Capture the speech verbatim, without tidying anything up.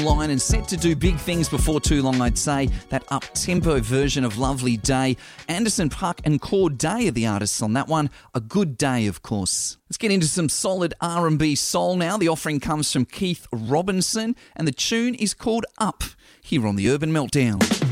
line and set to do big things before too long, I'd say. That up-tempo version of Lovely Day. Anderson .Paak and Corday are the artists on that one. A Good Day, of course. Let's get into some solid R and B soul now. The offering comes from Keith Robinson and the tune is called Up, here on the Urban Meltdown.